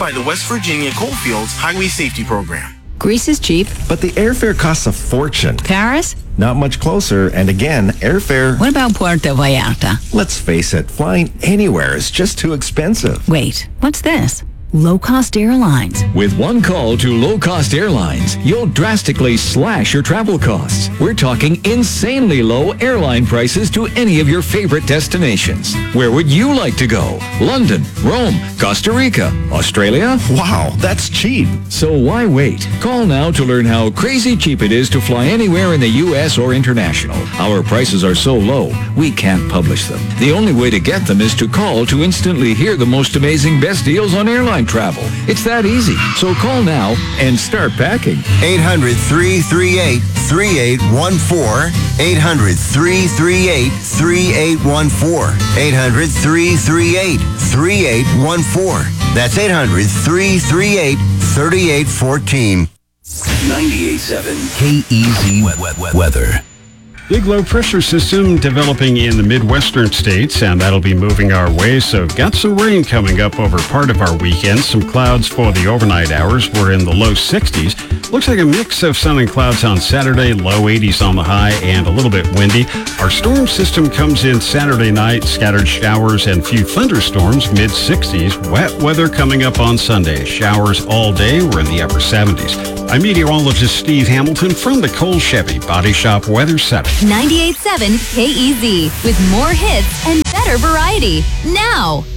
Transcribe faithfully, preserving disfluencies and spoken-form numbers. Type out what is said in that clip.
by the West Virginia Coalfields Highway Safety Program. Greece is cheap. But the airfare costs a fortune. Paris? Not much closer, and again, airfare... What about Puerto Vallarta? Let's face it, flying anywhere is just too expensive. Wait, what's this? Low-cost airlines. With one call to low-cost airlines, you'll drastically slash your travel costs. We're talking insanely low airline prices to any of your favorite destinations. Where would you like to go? London, Rome, Costa Rica, Australia? Wow, that's cheap. So why wait? Call now to learn how crazy cheap it is to fly anywhere in the U S or international. Our prices are so low, we can't publish them. The only way to get them is to call to instantly hear the most amazing best deals on airline travel. It's that easy. So call now and start packing. eight hundred, three three eight, three eight one four. eight hundred, three three eight, three eight one four. eight hundred, three three eight, three eight one four. That's eight hundred, three three eight, three eight one four. ninety-eight point seven K E Z weather. Big low pressure system developing in the Midwestern states, and that'll be moving our way. So got some rain coming up over part of our weekend. Some clouds for the overnight hours. We're in the low sixties. Looks like a mix of sun and clouds on Saturday, low eighties on the high, and a little bit windy. Our storm system comes in Saturday night, scattered showers and few thunderstorms, mid sixties. Wet weather coming up on Sunday. Showers all day. We're in the upper seventies. I'm meteorologist Steve Hamilton from the Cole Chevy Body Shop Weather Center. ninety-eight point seven K E Z with more hits and better variety now.